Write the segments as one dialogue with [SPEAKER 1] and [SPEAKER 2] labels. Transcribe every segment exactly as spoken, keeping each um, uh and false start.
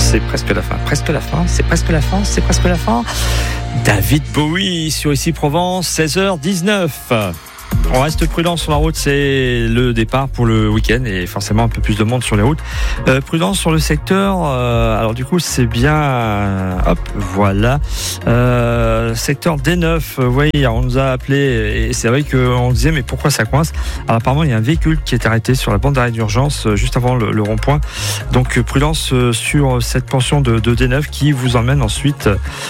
[SPEAKER 1] C'est presque la fin, presque la fin, c'est presque la fin, c'est presque la fin. David Bowie sur Ici Provence, seize heures dix-neuf. On reste prudent sur la route, c'est le départ pour le week-end et forcément un peu plus de monde sur les routes. Euh, prudent sur le secteur, euh, alors du coup c'est bien, euh, hop, voilà, euh, secteur D neuf, vous voyez, on nous a appelé et c'est vrai qu'on disait mais pourquoi ça coince ? Alors apparemment il y a un véhicule qui est arrêté sur la bande d'arrêt d'urgence juste avant le, le rond-point, donc prudence sur cette portion de, de D neuf qui vous emmène ensuite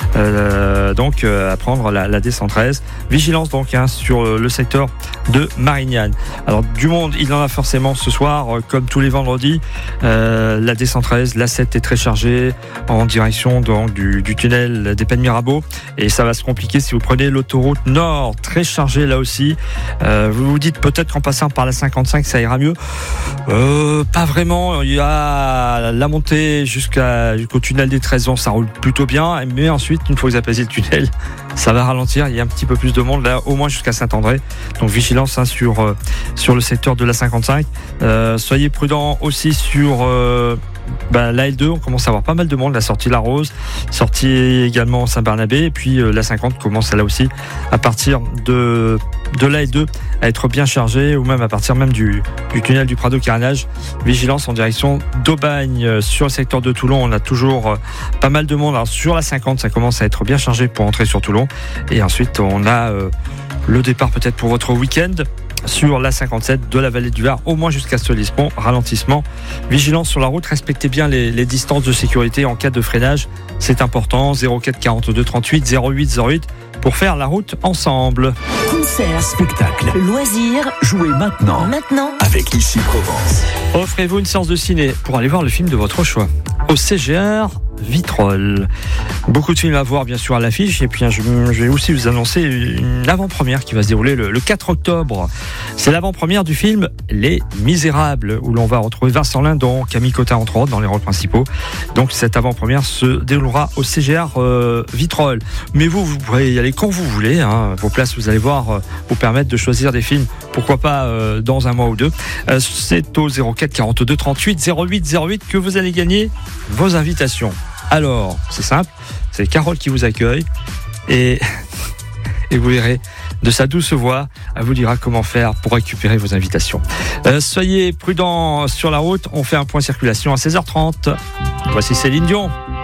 [SPEAKER 1] euh, donc à prendre la, la D cent treize. Vigilance donc hein, sur le secteur de Marignane. Alors du monde, il en a forcément ce soir, comme tous les vendredis. Euh, la D cent treize, l'A sept est très chargée en direction donc, du, du tunnel des Pennes Mirabeau et ça va se compliquer si vous prenez l'autoroute nord, très chargée là aussi. Euh, vous vous dites peut-être qu'en passant par la cinquante-cinq, ça ira mieux. Euh, pas vraiment. Il y a la montée jusqu'à, jusqu'au tunnel des treize ans, ça roule plutôt bien, mais ensuite, une fois que vous avez passé le tunnel, ça va ralentir. Il y a un petit peu plus de monde là, au moins jusqu'à Saint-André. Donc vigilance hein, sur, euh, sur le secteur de la cinquante-cinq. Euh, soyez prudents aussi sur euh, ben, la L deux. On commence à avoir pas mal de monde. La sortie La Rose, sortie également Saint-Barnabé. Et puis euh, la cinquante commence là aussi à partir de, de la L deux à être bien chargée ou même à partir même du, du tunnel du Prado-Carénage. Vigilance en direction d'Aubagne. Sur le secteur de Toulon, on a toujours euh, pas mal de monde. Alors, sur la cinquante, ça commence à être bien chargé pour entrer sur Toulon. Et ensuite, on a... Euh, le départ peut-être pour votre week-end sur la cinquante-sept de la vallée du Var, au moins jusqu'à Solismont. Ralentissement, vigilance sur la route, respectez bien les, les distances de sécurité en cas de freinage, c'est important. Zéro quatre quarante-deux trente-huit zéro huit zéro huit pour faire la route ensemble.
[SPEAKER 2] Concert,
[SPEAKER 3] spectacle,
[SPEAKER 2] loisirs,
[SPEAKER 3] jouez maintenant,
[SPEAKER 2] maintenant
[SPEAKER 3] avec Ici Provence.
[SPEAKER 1] Offrez-vous une séance de ciné pour aller voir le film de votre choix au C G R Vitrolles. Beaucoup de films à voir bien sûr à l'affiche et puis je, je vais aussi vous annoncer une avant-première qui va se dérouler le, le quatre octobre. C'est l'avant-première du film Les Misérables où l'on va retrouver Vincent Lindon, Camille Cotin entre autres dans les rôles principaux. Donc cette avant-première se déroulera au C G R euh, Vitrolles. Mais vous, vous pourrez y aller quand vous voulez. Hein. Vos places, vous allez voir, euh, vous permettre de choisir des films, pourquoi pas euh, dans un mois ou deux. Euh, c'est au zéro quatre quarante-deux trente-huit zéro huit zéro huit que vous allez gagner vos invitations. Alors, c'est simple, c'est Carole qui vous accueille et, et vous verrez, de sa douce voix, elle vous dira comment faire pour récupérer vos invitations. Euh, soyez prudents sur la route, on fait un point circulation à seize heures trente. Voici Céline Dion.